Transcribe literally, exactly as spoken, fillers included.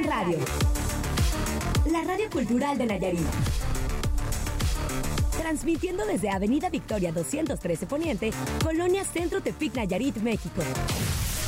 Imagen Radio. La radio cultural de Nayarit. Transmitiendo desde Avenida Victoria doscientos trece Poniente, Colonia Centro Tepic, Nayarit, México.